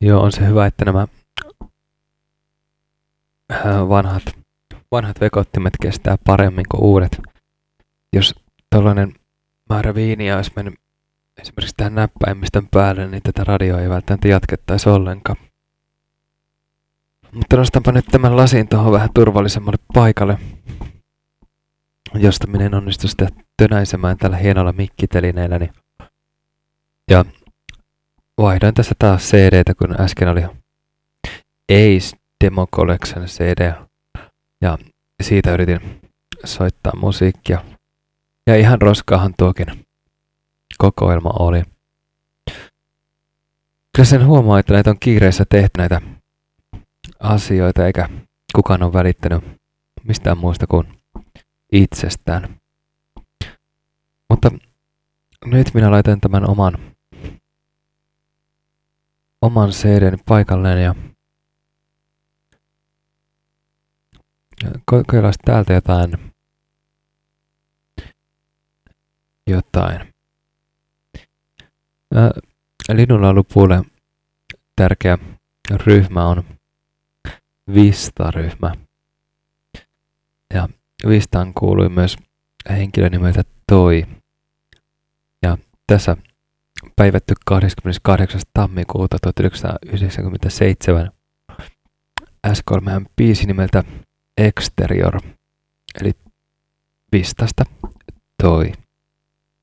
Joo, on se hyvä, että nämä vanhat vekottimet kestää paremmin kuin uudet. Jos tällainen määrä viiniä olisi mennyt esimerkiksi tähän näppäimistön päälle, niin tätä radioa ei välttämättä jatkettaisi ollenkaan. Mutta nostanpa nyt tämän lasin tuohon vähän turvallisemmalle paikalle, josta minä en onnistu sitä tönäisemään tällä hienolla mikkitelineelläni. Ja vaihdoin tässä taas CDtä, kun äsken oli Ace Demo Collection CD. Ja siitä yritin soittaa musiikkia. Ja ihan roskaahan tuokin kokoelma oli. Kyllä sen huomaa, että näitä on kiireessä tehty näitä asioita, eikä kukaan ole välittänyt mistään muusta kuin itsestään. Mutta nyt minä laitan tämän oman CD:ni paikalleen ja kokeillaan täältä jotain. Linnunlaulupuulle tärkeä ryhmä on Vista-ryhmä. Ja Vistaan kuului myös henkilö nimeltä Toi. Ja tässä päivätty 28. tammikuuta 1997 S3M-biisi nimeltä Exterior, eli Vistasta Toi.